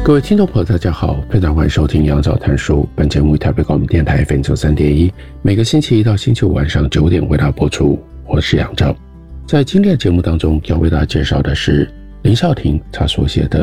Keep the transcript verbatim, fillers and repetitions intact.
各位听众朋友大家好，非常欢迎收听杨照谈书。本节目台北广播电台 F M 九十三点一，每个星期一到星期五晚上九点为大家播出。我是杨照。在今天的节目当中要为大家介绍的是林少廷他所写的